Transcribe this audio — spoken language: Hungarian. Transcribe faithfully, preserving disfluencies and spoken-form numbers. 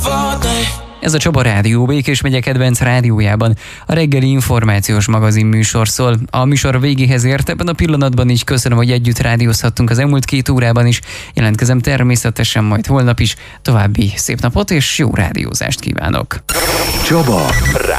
Ez a Csaba Rádió, Békés megye kedvenc rádiójában a reggeli információs magazin műsor szól. A műsor végéhez ért, ebben a pillanatban így köszönöm, hogy együtt rádiózhattunk az elmúlt két órában is. Jelentkezem természetesen majd holnap is. További szép napot és jó rádiózást kívánok! Csaba